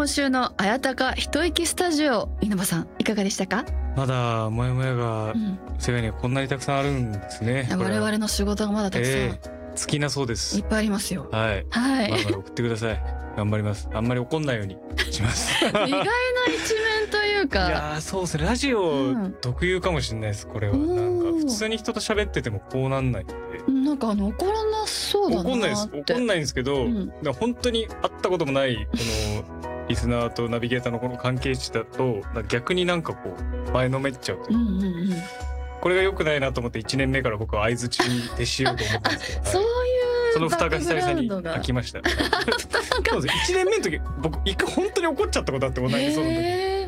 今週のあやたか一息スタジオ、稲葉さんいかがでしたか？ まだモヤモヤが世界にはこんなにたくさんあるんですね。 我々の仕事がまだたくさん、 尽きなそうです。 いっぱいありますよ。 はい、 はい、 まだまだ送ってください。頑張ります。あんまり怒んないようにします意外な一面というか。 いやそうですね、ラジオ特有かもしれないです、これは。なんか普通に人と喋っててもこうなんないんで。 なんか怒らなそうだなって。 怒んないです。怒んないんですけど、本当に会ったこともないこのリスナーとナビゲーターのこの関係値だと逆になんかこう前のめっちゃうという、これが良くないなと思って1年目から僕は相づちに徹しようと思ったんですけど、 そういうその蓋が久々に開きました。そうです。1年目の時僕本当に怒っちゃったことあって、同じそうの時